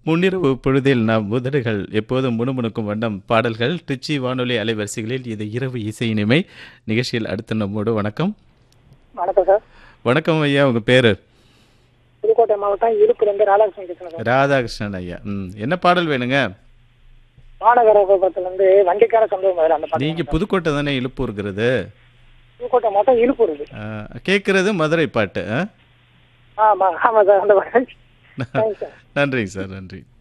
முன்னிரவு பொழுதில் நாம் உதடுகள் எப்போதும் முணுமுணுக்கும் வண்ணம் பாடல்கள் ட்ரிச்சி வானொலி அலைவரிசைகளில் இது இரவு இசை இனிமை நிகழ்ச்சியில் அடுத்த நம்மோடு வணக்கம். வணக்கம் சார். வணக்கம் ஐயா, உங்க பேரு? புதுக்கோட்டை மாவட்டம் இழுப்புலேருந்து ராதாகிருஷ்ணன் பேசுகிறேன் சார். ராதாகிருஷ்ணன் ஐயா. என்ன பாடல் வேணுங்க? மாநகர பக்கத்துலேருந்து வண்டிக்கார சம்பவம் வேறு அந்த பாட்டு. நீங்க புதுக்கோட்டை தானே இழுப்புங்கிறது? புதுக்கோட்டை மாவட்டம் இழுப்பூர் இது. கேட்கறது மதுரை பாட்டு. ஆமாம் ஆமாம் சார், அந்த பாட்டு. Thanks sir. நன்றிங்க சார், நன்றி.